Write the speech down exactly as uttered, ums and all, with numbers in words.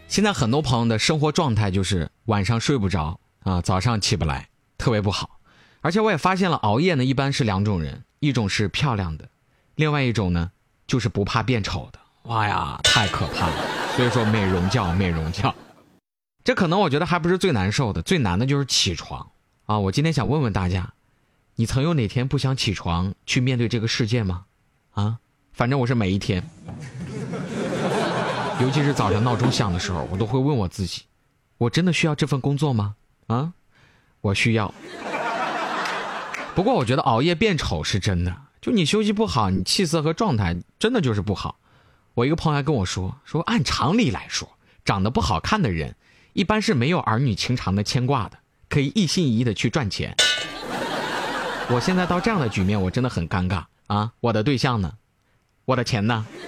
现在很多朋友的生活状态就是晚上睡不着啊，早上起不来，特别不好。而且我也发现了，熬夜呢一般是两种人，一种是漂亮的，另外一种呢就是不怕变丑的。哇呀，太可怕了！所以说美容觉，美容觉。这可能我觉得还不是最难受的，最难的就是起床啊！我今天想问问大家，你曾有哪天不想起床去面对这个世界吗？啊，反正我是每一天。尤其是早上闹钟响的时候，我都会问我自己，我真的需要这份工作吗？啊，我需要。不过我觉得熬夜变丑是真的，就你休息不好，你气色和状态真的就是不好。我一个朋友还跟我说，说按常理来说，长得不好看的人一般是没有儿女情长的牵挂的，可以一心一意的去赚钱。我现在到这样的局面，我真的很尴尬啊！我的对象呢？我的钱呢？